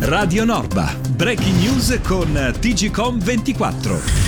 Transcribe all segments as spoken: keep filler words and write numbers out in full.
Radio Norba, breaking news con T G Com ventiquattro.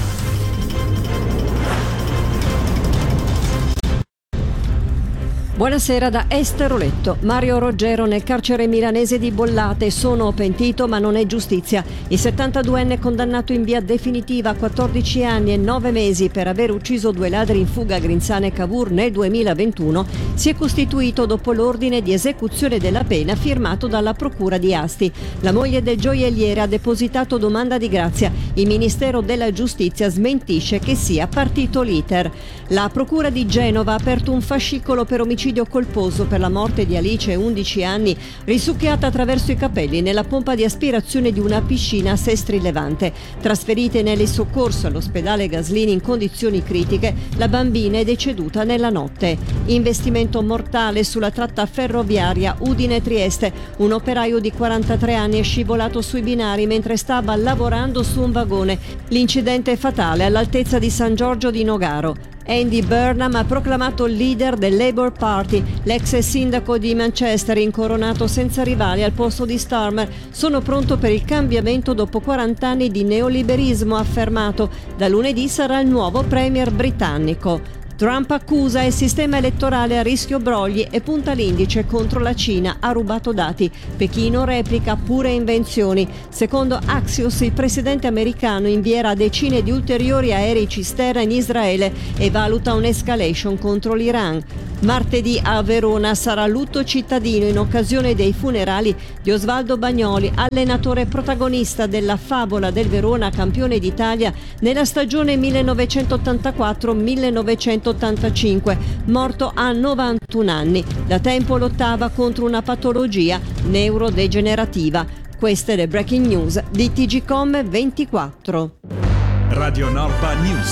Buonasera da Esther Oletto. Mario Roggero nel carcere milanese di Bollate. Sono pentito ma non è giustizia. Il settantaduenne condannato in via definitiva a quattordici anni e nove mesi per aver ucciso due ladri in fuga a Grinzane e Cavour nel duemilaventuno si è costituito dopo l'ordine di esecuzione della pena firmato dalla procura di Asti. La moglie del gioielliere ha depositato domanda di grazia. Il Ministero della Giustizia smentisce che sia partito l'iter. La procura di Genova ha aperto un fascicolo per omicidio colposo per la morte di Alice, undici anni, risucchiata attraverso i capelli nella pompa di aspirazione di una piscina a Sestri Levante. Trasferita in elisoccorso all'ospedale Gaslini in condizioni critiche, la bambina è deceduta nella notte. Investimento mortale sulla tratta ferroviaria Udine-Trieste. Un operaio di quarantatré anni è scivolato sui binari mentre stava lavorando su un vagone. L'incidente è fatale all'altezza di San Giorgio di Nogaro. Andy Burnham ha proclamato leader del Labour Party. L'ex sindaco di Manchester, incoronato senza rivali al posto di Starmer. Sono pronto per il cambiamento dopo quaranta anni di neoliberismo, ha affermato. Da lunedì sarà il nuovo premier britannico. Trump accusa il sistema elettorale a rischio brogli e punta l'indice contro la Cina, ha rubato dati. Pechino replica pure invenzioni. Secondo Axios, il presidente americano invierà decine di ulteriori aerei cisterna in Israele e valuta un'escalation contro l'Iran. Martedì a Verona sarà lutto cittadino in occasione dei funerali di Osvaldo Bagnoli, allenatore protagonista della favola del Verona, campione d'Italia nella stagione millenovecentottantaquattro millenovecentottantacinque, morto a novantuno anni. Da tempo lottava contro una patologia neurodegenerativa. Queste le breaking news di T G Com ventiquattro. Radio Norba News.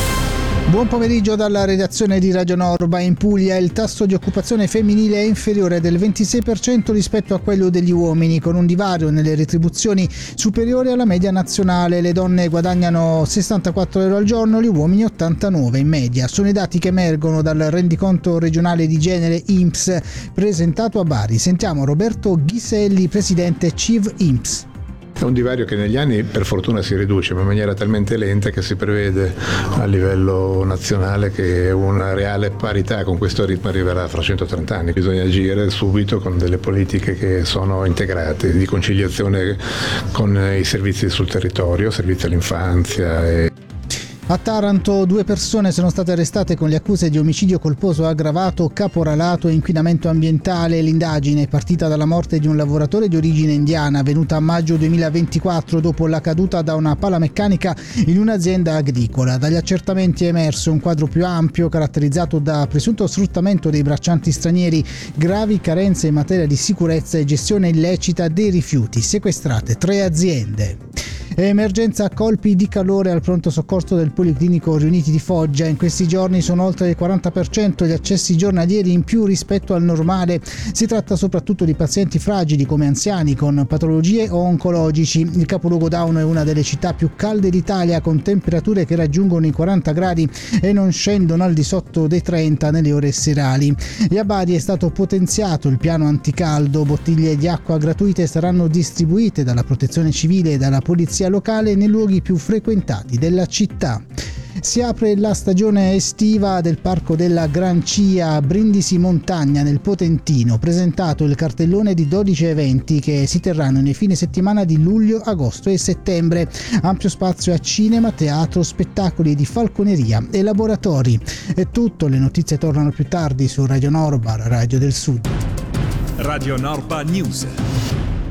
Buon pomeriggio dalla redazione di Radio Norba. In Puglia il tasso di occupazione femminile è inferiore del ventisei per cento rispetto a quello degli uomini, con un divario nelle retribuzioni superiore alla media nazionale. Le donne guadagnano sessantaquattro euro al giorno, gli uomini ottantanove in media. Sono i dati che emergono dal rendiconto regionale di genere I N P S presentato a Bari. Sentiamo Roberto Ghiselli, presidente C I V I N P S. È un divario che negli anni per fortuna si riduce, ma in maniera talmente lenta che si prevede a livello nazionale che una reale parità con questo ritmo arriverà fra centotrenta anni. Bisogna agire subito con delle politiche che sono integrate, di conciliazione con i servizi sul territorio, servizi all'infanzia. E A Taranto due persone sono state arrestate con le accuse di omicidio colposo aggravato, caporalato e inquinamento ambientale. L'indagine è partita dalla morte di un lavoratore di origine indiana avvenuta a maggio duemilaventiquattro dopo la caduta da una pala meccanica in un'azienda agricola. Dagli accertamenti è emerso un quadro più ampio caratterizzato da presunto sfruttamento dei braccianti stranieri, gravi carenze in materia di sicurezza e gestione illecita dei rifiuti, sequestrate tre aziende. Emergenza colpi di calore al pronto soccorso del Policlinico Riuniti di Foggia. In questi giorni sono oltre il quaranta per cento gli accessi giornalieri in più rispetto al normale. Si tratta soprattutto di pazienti fragili come anziani con patologie o oncologici. Il capoluogo d'Auno è una delle città più calde d'Italia, con temperature che raggiungono i quaranta gradi e non scendono al di sotto dei trenta nelle ore serali. E a Bari è stato potenziato il piano anticaldo. Bottiglie di acqua gratuite saranno distribuite dalla Protezione Civile e dalla Polizia locale nei luoghi più frequentati della città. Si apre la stagione estiva del Parco della Grancia a Brindisi Montagna nel Potentino. Presentato il cartellone di dodici eventi che si terranno nei fine settimana di luglio, agosto e settembre. Ampio spazio a cinema, teatro, spettacoli di falconeria e laboratori. È tutto, le notizie tornano più tardi su Radio Norba, la radio del Sud. Radio Norba News.